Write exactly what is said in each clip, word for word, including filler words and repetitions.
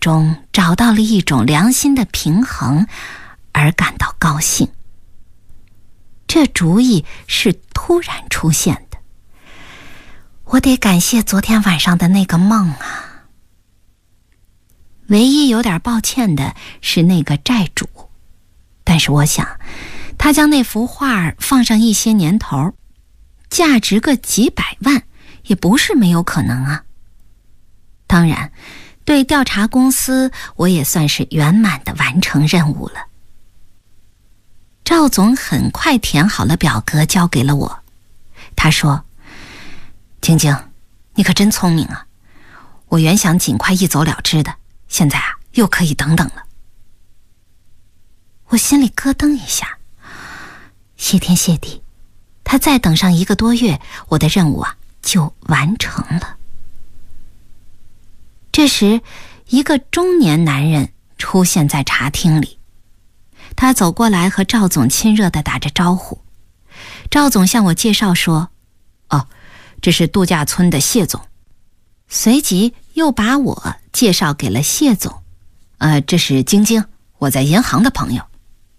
中找到了一种良心的平衡而感到高兴。这主意是突然出现的，我得感谢昨天晚上的那个梦啊。唯一有点抱歉的是那个债主，但是我想他将那幅画放上一些年头，价值个几百万也不是没有可能啊。当然，对调查公司我也算是圆满地完成任务了。赵总很快填好了表格交给了我，他说：晶晶，你可真聪明啊，我原想尽快一走了之的，现在啊又可以等等了。我心里咯噔一下，谢天谢地，他再等上一个多月，我的任务啊就完成了。这时，一个中年男人出现在茶厅里，他走过来和赵总亲热地打着招呼。赵总向我介绍说：哦，这是度假村的谢总。随即又把我介绍给了谢总。呃，这是晶晶，我在银行的朋友。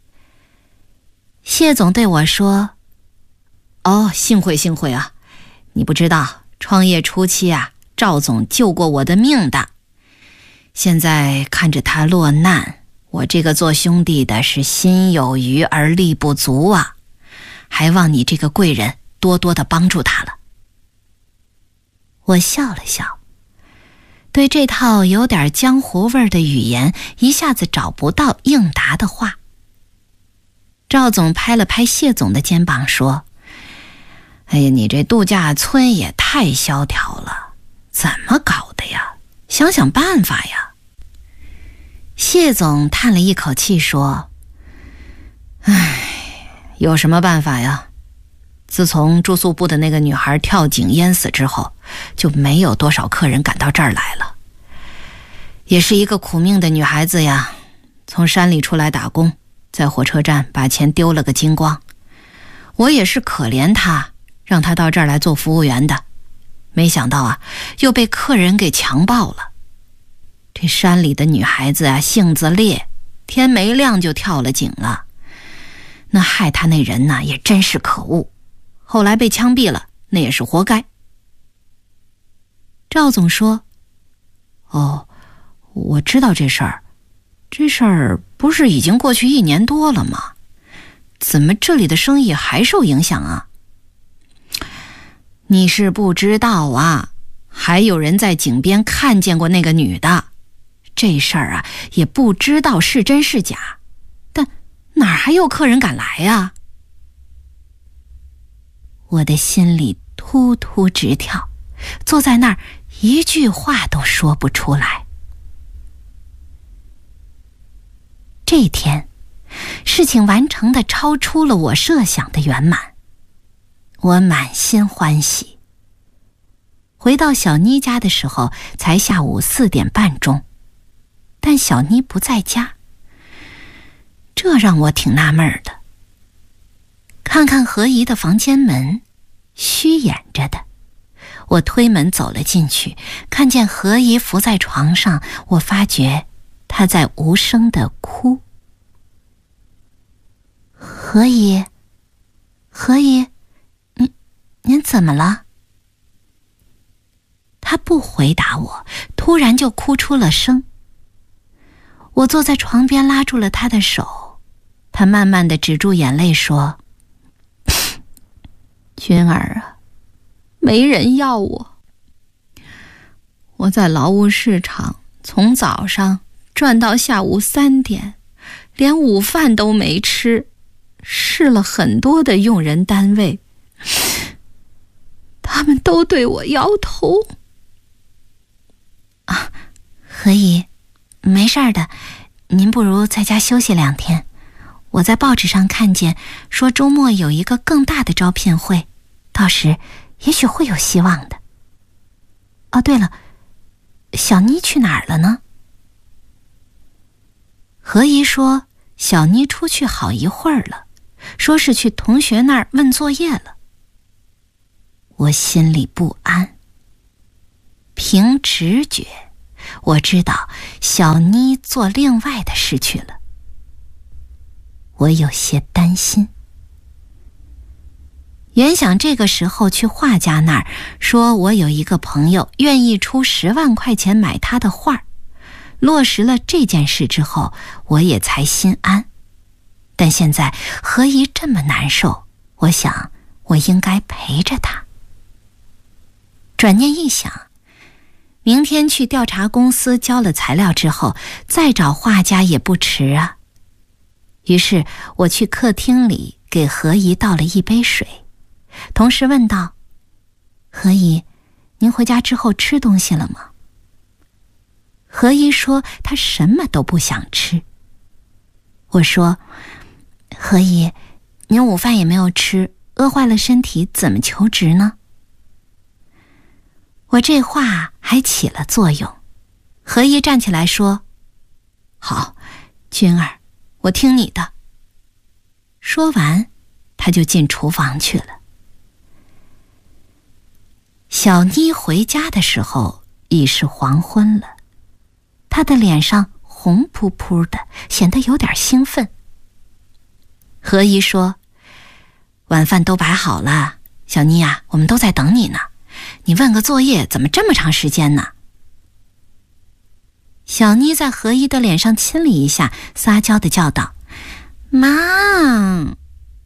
谢总对我说：哦，幸会幸会啊，你不知道，创业初期啊，赵总救过我的命的。现在看着他落难，我这个做兄弟的是心有余而力不足啊，还望你这个贵人多多的帮助他了。我笑了笑，对这套有点江湖味儿的语言一下子找不到应答的话。赵总拍了拍谢总的肩膀说：哎呀，你这度假村也太萧条了，怎么搞的呀？想想办法呀。谢总叹了一口气说：唉，有什么办法呀？自从住宿部的那个女孩跳井淹死之后，就没有多少客人赶到这儿来了。也是一个苦命的女孩子呀，从山里出来打工，在火车站把钱丢了个精光。我也是可怜她，让她到这儿来做服务员的，没想到啊，又被客人给强暴了。这山里的女孩子啊，性子烈，天没亮就跳了井了。那害她那人呢，也真是可恶，后来被枪毙了，那也是活该。赵总说：哦，我知道这事儿，这事儿不是已经过去一年多了吗？怎么这里的生意还受影响啊？你是不知道啊，还有人在井边看见过那个女的。这事儿啊，也不知道是真是假，但哪还有客人敢来呀？我的心里突突直跳，坐在那儿一句话都说不出来。这天，事情完成的超出了我设想的圆满，我满心欢喜。回到小妮家的时候，才下午四点半钟，但小妮不在家，这让我挺纳闷的。看看何姨的房间门，虚掩着的。我推门走了进去，看见何姨伏在床上，我发觉她在无声地哭。何姨，何姨，您您怎么了？她不回答我，突然就哭出了声。我坐在床边拉住了她的手，她慢慢地止住眼泪说：君儿啊，没人要我。我在劳务市场从早上转到下午三点，连午饭都没吃，试了很多的用人单位，他们都对我摇头。啊，何姨，没事儿的，您不如在家休息两天。我在报纸上看见说周末有一个更大的招聘会，到时也许会有希望的。哦，对了，小妮去哪儿了呢？何姨说小妮出去好一会儿了，说是去同学那儿问作业了。我心里不安，凭直觉， 我知道小妮做另外的事去了。我有些担心。原想这个时候去画家那儿，说我有一个朋友愿意出十万块钱买他的画，落实了这件事之后，我也才心安。但现在何姨这么难受，我想我应该陪着她。转念一想，明天去调查公司交了材料之后，再找画家也不迟啊。于是我去客厅里给何姨倒了一杯水，同时问道：何姨，您回家之后吃东西了吗？何姨说她什么都不想吃。我说：何姨，您午饭也没有吃，饿坏了身体怎么求职呢？我这话还起了作用。何姨站起来说：好，君儿，我听你的。说完，她就进厨房去了。小妮回家的时候已是黄昏了，她的脸上红扑扑的，显得有点兴奋。何姨说：晚饭都摆好了，小妮啊，我们都在等你呢。你问个作业怎么这么长时间呢？小妮在何姨的脸上亲了一下，撒娇地叫道：妈！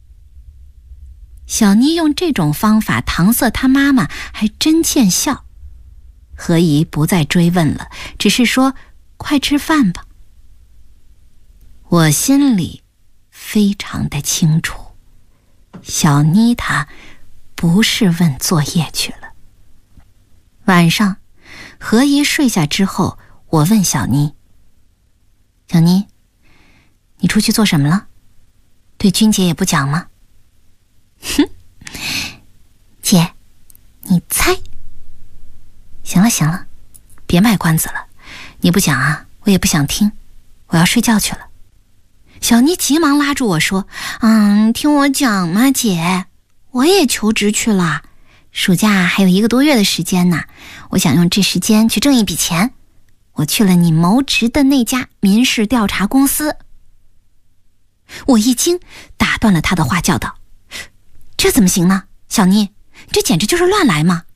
小妮用这种方法搪塞她妈妈，还真见效。何姨不再追问了，只是说：快吃饭吧。我心里非常的清楚，小妮她不是问作业去了。晚上，何姨睡下之后，我问小妮：小妮，你出去做什么了？对君姐也不讲吗？哼，姐，你猜。行了行了，别卖关子了，你不讲啊，我也不想听，我要睡觉去了。小妮急忙拉住我说：嗯，听我讲嘛，姐，我也求职去了，暑假还有一个多月的时间呢，我想用这时间去挣一笔钱。我去了你谋职的那家民事调查公司。我一惊，打断了他的话，叫道：这怎么行呢？小妮，这简直就是乱来嘛！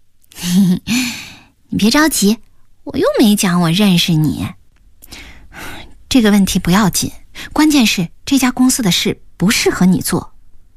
你别着急，我又没讲我认识你。这个问题不要紧，关键是这家公司的事不适合你做。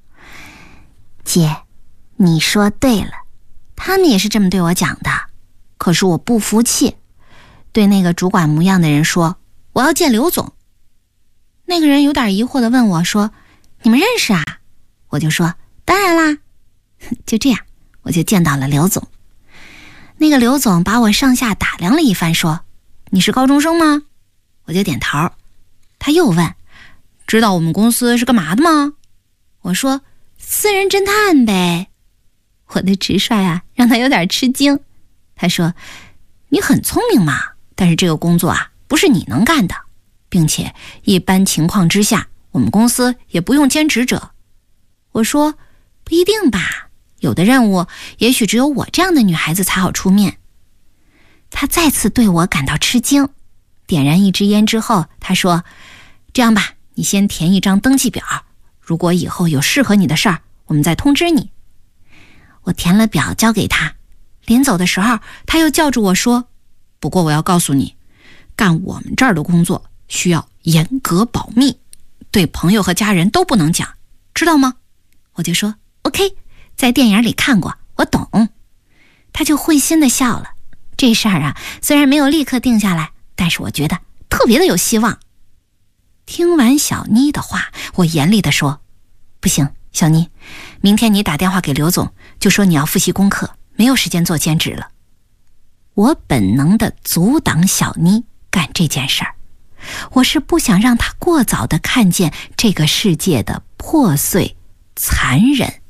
姐，你说对了，他们也是这么对我讲的，可是我不服气，对那个主管模样的人说：我要见刘总。那个人有点疑惑地问我说：你们认识啊？我就说：当然啦。就这样，我就见到了刘总。那个刘总把我上下打量了一番，说：你是高中生吗？我就点头。他又问：知道我们公司是干嘛的吗？我说：私人侦探呗。我的直率啊，让他有点吃惊。他说：你很聪明嘛，但是这个工作啊，不是你能干的，并且一般情况之下，我们公司也不用兼职者。我说：不一定吧，有的任务也许只有我这样的女孩子才好出面。他再次对我感到吃惊，点燃一支烟之后，他说：这样吧，你先填一张登记表，如果以后有适合你的事儿，我们再通知你。我填了表交给他，临走的时候，他又叫住我说：不过我要告诉你，干我们这儿的工作需要严格保密，对朋友和家人都不能讲，知道吗？我就说 OK， 在电影里看过，我懂。他就会心的笑了。这事儿啊，虽然没有立刻定下来，但是我觉得特别的有希望。听完小妮的话，我严厉地说：不行，小妮，明天你打电话给刘总，就说你要复习功课，没有时间做兼职了。我本能地阻挡小妮干这件事儿，我是不想让她过早地看见这个世界的破碎、残忍